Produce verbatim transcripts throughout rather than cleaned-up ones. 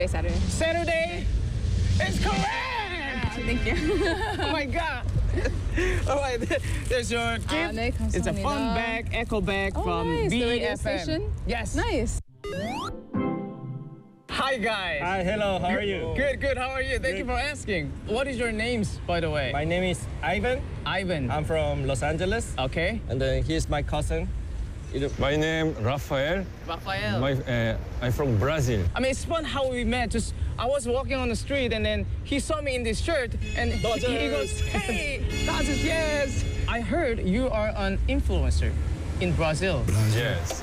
Saturday. Saturday is correct! Thank you. Oh my god! Alright, there's your gift. 아, 네, It's a 감사합니다. fun bag, echo bag Oh, from nice. The radio B F M. station? Yes. Nice. Hi guys. Hi, hello, how are you? Good, good. How are you? Thank you for asking. What is your names, by the way? My name is Ivan. Ivan. I'm from Los Angeles. Okay. And then here's my cousin. My name Rafael. Rafael. My, uh, I'm from Brazil. I mean, it's fun how we met. Just I was walking on the street and then he saw me in this shirt and he, he goes, "Hey, Dodgers, yes!" I heard you are an influencer in Brazil. Yes.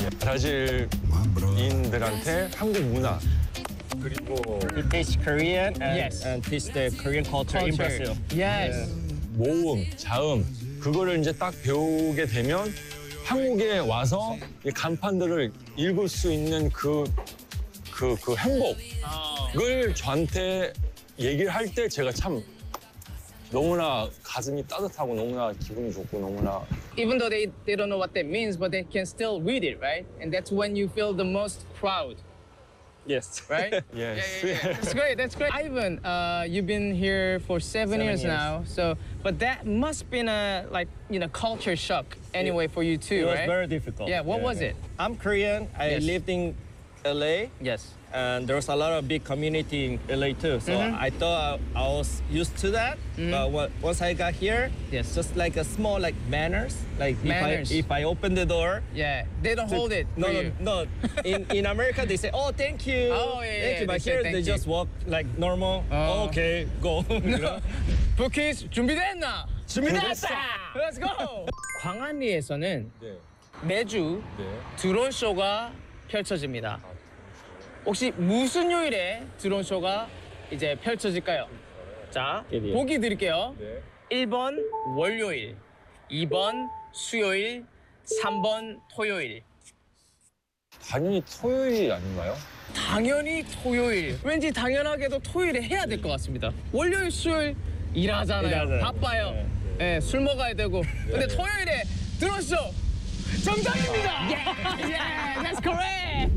브라질인들한테 한국 문화 그리고 He teach Korean and, Yes. and teach the Korean culture, in Brazil. Yes. 모음, 자음 그거를 이제 딱 배우게 되면 한국에 와서 이 간판들을 읽을 수 있는 그, 그, 그 행복을 저한테 얘기를 할 때 제가 참 너무나 가슴이 따뜻하고 너무나 기분이 좋고 너무나 Even though they, they don't know what that means, but they can still read it, right? And that's when you feel the most proud, Yes. right? Yes. Yeah, yeah, yeah. That's great, that's great. Ivan, uh, you've been here for seven, Seven years, years. now, so, but that must been a, like, you know, culture shock anyway for you too, It was right? very difficult. Yeah, what was it? I'm Korean. I Yes. lived in L A. Yes. And there was a lot of big community in L A too. So Mhm. I thought I, I was used to that. Mhm. But what, once I got here, Yes. just like a small like manners. Like Manners. if I if I open the door, Yeah, they don't hold it no, for no, you. no. In in America they say, "Oh, thank you." Oh, yeah, thank yeah, you. But they say here thank they you. just walk like normal. Oh. Oh, okay, go. You know? 부키즈 준비됐나? 준비됐다! Let's go! 광안리에서는 네. 매주 네. 드론 쇼가 펼쳐집니다. 혹시 무슨 요일에 드론 쇼가 이제 펼쳐질까요? 자, 일이요. 보기 드릴게요. 네. 일 번 월요일, 이 번 수요일, 삼 번 토요일. 당연히 토요일이 아닌가요? 당연히 토요일. 왠지 당연하게도 토요일에 해야 될 것 같습니다. 월요일, 수요일 일하잖아요. 일하잖아요. 바빠요. 네, 예, 술 먹어야 되고. 근데 토요일에 드론 쇼 정답입니다. 아. Yeah, yeah, that's correct.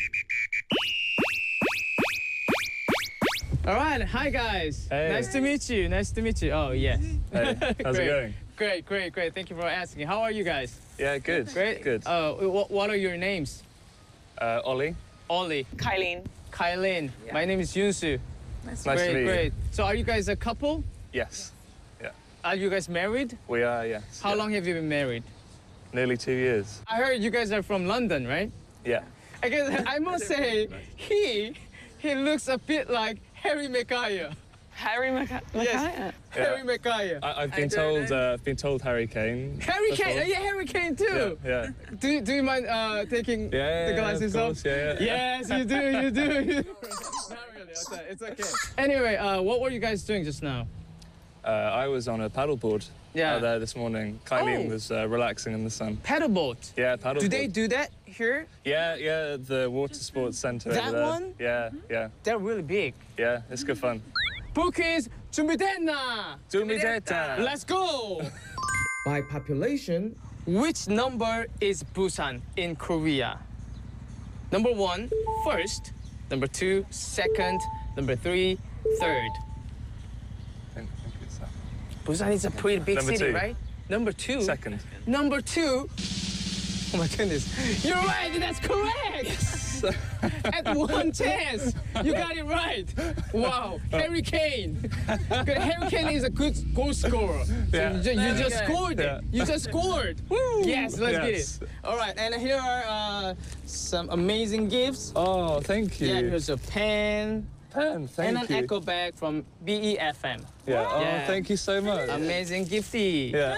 All right, hi guys. Hey. Nice to meet you. Nice to meet you. Oh yeah. Hey, how's it Great. going? Great, great, great. Thank you for asking. How are you guys? Yeah, good. Great. Good. Uh, what, what are your names? Uh, Ollie. Ollie, Kylene. Kylene. My name is Yunsu. Nice great, to meet great. you. So are you guys a couple? Yes. Yeah. Are you guys married? We are. Yes. How Yeah. long have you been married? Nearly two years. I heard you guys are from London, right? Yeah. I guess I must say he he looks a bit like Harry Maguire. Harry Maca- Yes, Mackay. Harry Maguire. I, I've I been don't told uh, I've been told Harry Kane. Harry before. Kane, uh, yeah, Harry Kane too. Yeah. Do you, do you mind uh, taking Yeah, the yeah, glasses of off? course, yeah, yeah. Yes, you do, you do. You do. Not really. It's, uh, it's okay. Anyway, uh, what were you guys doing just now? Uh, I was on a paddleboard Yeah. out there this morning. Kylie Oh. was uh, relaxing in the sun. Paddleboat. Yeah, paddleboard. Do they do that here? Yeah, yeah. The water sports centre. That over there. one? Yeah, yeah, They're really big. yeah. It's good fun. Bookies 준비됐나? 준비됐다. Let's go! By population, which number is Busan in Korea? Number one, first. Number two, second. Number three, third. I think, I think it's that. Busan is a pretty big Number city, two. right? Number two. Second. Number two. Oh my goodness. You're right, that's correct! At one chance, you got it right. Wow, Harry Kane. Good, Harry Kane is a good goal scorer. So Yeah. you, ju- you Very just good. scored it. Yeah. You just scored. Woo! Yes, let's Yes. get it. All right, and here are uh, some amazing gifts. Oh, thank you. Yeah, here's a pen Pen. Thank and an you. echo bag from B E F M. Yeah. Oh, Yeah. thank you so much. Amazing gifty. Yeah.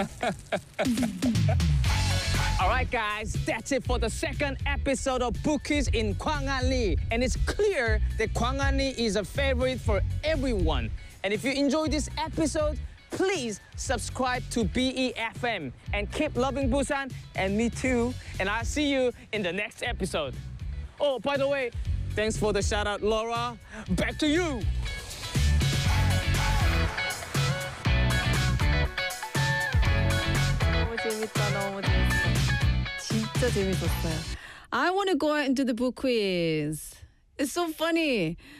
All right, guys, that's it for the second episode of Bookies in Gwanganli. And it's clear that Gwanganli is a favorite for everyone. And if you enjoyed this episode, please subscribe to B E F M and keep loving Busan and me too. And I'll see you in the next episode. Oh, by the way, thanks for the shout out, Laura. Back to you. 너무 재밌다, 너무 재밌어. 진짜 재밌었어요. I want to go out and do the book quiz. It's so funny.